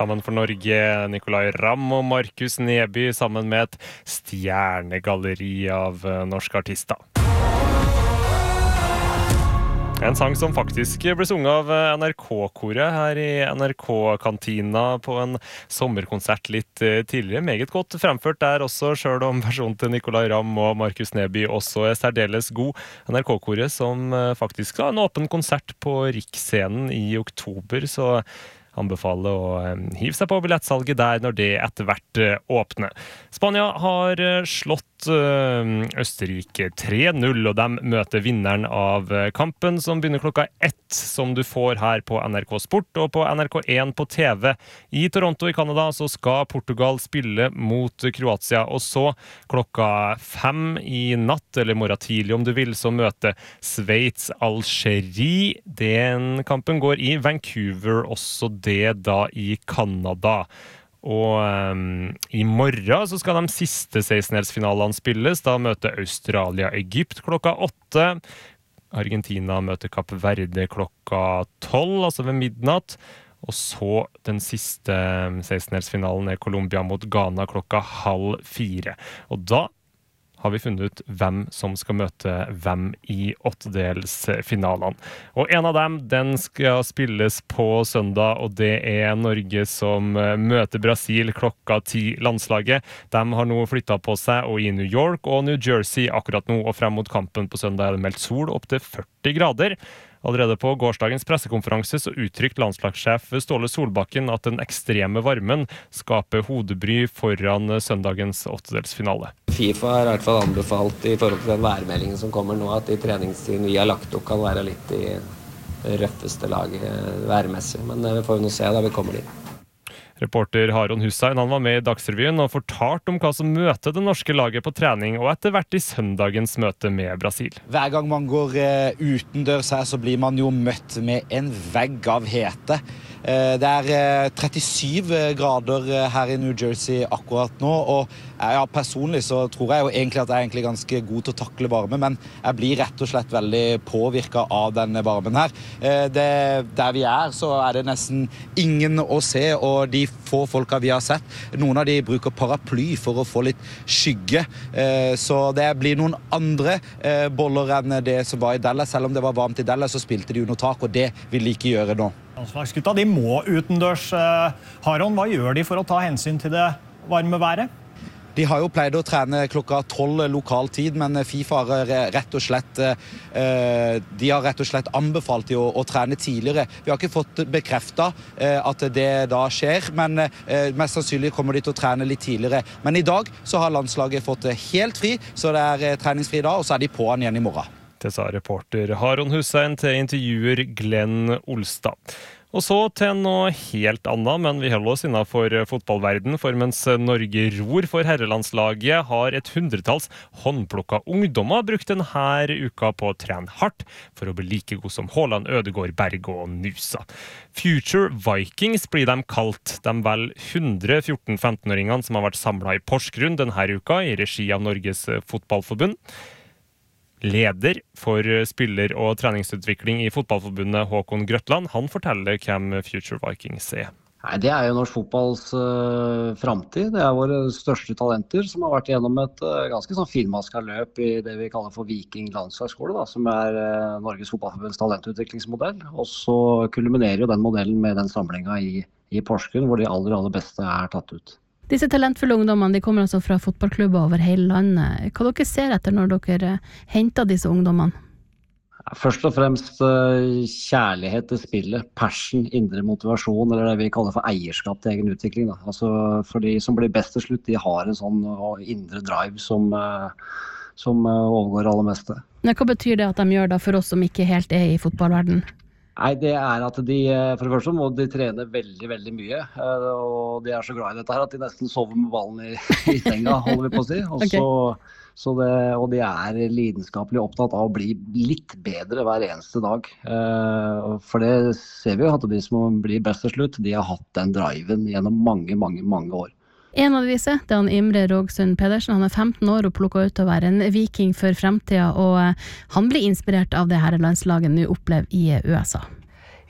sammen for Norge, Nicolai Ramm og Markus Neby, sammen med et stjernegalleri av norske artister. En sang som faktisk ble sunget av NRK-koret her i NRK-kantina på en sommerkonsert litt tidligere. Meget godt fremført der også, selv om versjonen til Nicolai Ramm og Markus Neby også er særdeles god. NRK-koret som faktisk har en åpen konsert på Riksscenen i oktober, så anbefaler å hive seg på billettsalget der når det etter hvert åpner. Spania har slått Østerrike 3-0, og de møter vinneren av kampen som begynner klokka 1, som du får her på NRK Sport og på NRK1 på TV. I Toronto i Canada så skal Portugal spille mot Kroatia, og så klokka 5 i natt, eller morgen tidlig om du vil, så møter Sveits Algerie. Den kampen går i Vancouver, også det da i Canada. Og i morgen så skal de siste 16-delsfinalene spilles. Da møter Australia Egypt klokka 8. Argentina møter Kapp Verde klokka 12, altså ved midnatt. Og så den siste 16-delsfinalen er Colombia mot Ghana klokka 3:30. Og da har vi funnet ut hvem som skal møte hvem i åttedelsfinalene. Og en av dem, den skal spilles på søndag, og det er Norge som møter Brasil klokka 10. Landslaget. De har nå flyttet på seg, og i New York og New Jersey akkurat nå, og frem mot kampen på søndag er det meldt sol opp til 40 grader. Allerede på gårsdagens pressekonferanse så uttrykte landslagssjef Ståle Solbakken at den ekstreme varmen skaper hodebry foran søndagens åttedelsfinale. FIFA har i hvert fall anbefalt i forhold til den værmeldingen som kommer nå, at i treningstiden vi har lagt opp kan være litt i røffeste laget værmessig. Men vi får jo nå se da vi kommer dit. Reporter Haron Hussein, han var med i Dagsrevyen og fortalte om hva som møter det norske laget på trening, og etter hvert i søndagens møte med Brasil. Hver gang man går utendørs her, så blir man jo møtt med en vegg av hete. Det er 37 grader her i New Jersey akkurat nå, og ja, personlig så tror jeg jo egentlig at jeg er ganske god til å takle varme, men jeg blir rett og slett veldig påvirket av denne varmen her. Der vi er, så er det nesten ingen å se, og de få folka vi har sett, noen av de bruker paraply for å få litt skygge, så det blir noen andre boller enn det som var i Dallas. Selv om det var varmt i Dallas, så spilte de under tak, og det vil de ikke gjøre nå. Landslagsgutta, de må utendørs. Haron, hva gjør de for å ta hensyn til det varme været? De har jo pleid å trene klokka 12 lokal tid, men FIFA har rett og slett anbefalt de å trene tidligere. Vi har ikke fått bekreftet at det da skjer, men mest sannsynlig kommer de til å trene litt tidligere. Men i dag så har landslaget fått helt fri, så det er treningsfri da, og så er de på igjen i morgen. Det sa reporter Haron Hussein til intervjuer Glenn Olstad. Og så til noe helt annet, men vi holder oss innenfor fotballverden, for mens Norge ror for herrelandslaget, har et 100-talls håndplukket ungdommer brukt denne uka på å trene hardt for å bli like god som Haaland, Ødegaard, Berg og Nusa. Future Vikings blir de kalt, de vel 100 14-15-åringene som har vært samlet i Porsgrunn denne uka i regi av Norges Fotballforbund. Leder for spiller- og treningsutvikling i Fotballforbundet, Håkon Grøtland, han forteller hvem Future Vikings er. Nei, det er jo norsk fotballs fremtid. Det er våre største talenter som har vært gjennom et ganske sånn finmasket løp i det vi kaller for Viking landslagsskole, da, som er Norges Fotballforbunds talentutviklingsmodell. Og så kulminerer jo den modellen med den samlingen i Porsgrunn, hvor de aller beste er tatt ut. Disse talentfulle ungdommene, de kommer altså fra fotballklubber over hele landet. Hva dere ser etter når dere henter disse ungdommene? Først og fremst kjærlighet til spillet, passion, indre motivasjon, eller det vi kaller for eierskap til egen utvikling. Da. Altså for de som blir best til slutt, de har en sånn indre drive som overgår aller meste. Men hva betyr det at de gjør da for oss som ikke helt er i fotballverden? Nei, det er at de, for det første må de trene veldig mye, og de er så glad i dette her at de nesten sover med ballen i senga, holder vi på å si. Og, Okay. og de er lidenskapelig opptatt av å bli litt bedre hver eneste dag. For det ser vi jo at de som blir best til slutt, de har hatt den driven gjennom mange år. En av disse, det er Imre Rågsund Pedersen. Han er 15 år og plukket ut til å være en viking for fremtiden, og han blir inspirert av det her landslaget nå opplever i USA.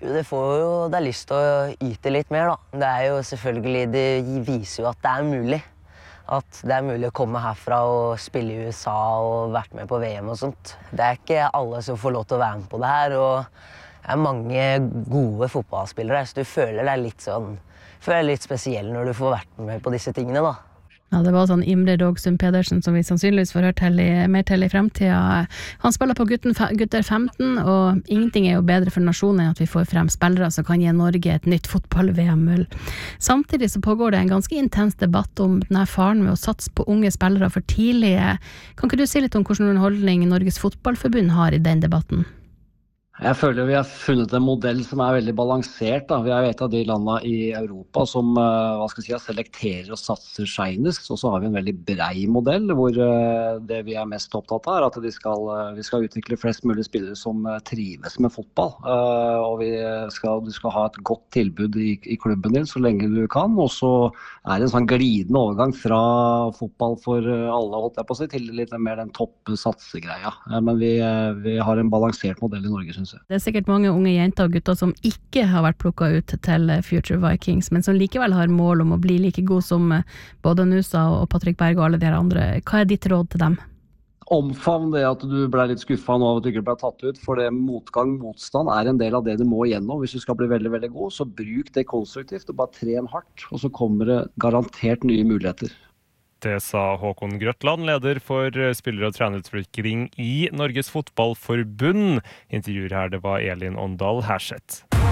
Jo, det er lyst til å yte litt mer, da. Det er jo selvfølgelig, det viser jo at det er mulig. At det er mulig å komme herfra og spille i USA og vært med på VM og sånt. Det er ikke alle som får lov til å være med på det her, og det er mange gode fotballspillere, så du føler deg litt spesiell når du får vært med på disse tingene, da. Ja, det var sånn Imre Rågsund Pedersen som vi sannsynligvis får høre mer til i fremtiden. Han spiller på gutter 15, og ingenting er jo bedre for nasjonen enn at vi får frem spillere som kan gi Norge et nytt fotball-VM-mull. Samtidig så pågår det en ganske intens debatt om denne faren med å satse på unge spillere for tidlig. Kan ikke du si litt om hvordan holdning Norges Fotballforbund har i den debatten? Jeg føler vi har funnet en modell som er veldig balansert. Da. Vi er et av de landene i Europa som selekterer og satser senest. Og så har vi en veldig brei modell hvor det vi er mest opptatt av er at vi skal utvikle flest mulig spillere som trives med fotball. Og du skal ha et godt tilbud i klubben din så lenge du kan. Og så er det en sånn glidende overgang fra fotball for alle, holdt jeg på å si, til litt mer den topp satsegreia. Men vi har en balansert modell i Norge, synes jeg. Det er sikkert mange unge jenter og gutter som ikke har vært plukket ut til Future Vikings, men som likevel har mål om å bli like god som både Nusa og Patrick Berg og alle de andre. Hva er ditt råd til dem? Omfavn det at du ble litt skuffet nå av at du ikke ble tatt ut, for det motstand er en del av det du må gjennom. Hvis du skal bli veldig, veldig god, så bruk det konstruktivt og bare tren hardt, og så kommer det garantert nye muligheter. Det sa Håkon Grøtland, leder for spiller- og trenerutvikling i Norges Fotballforbund. Intervjuer her, det var Elin Åndal Herseth.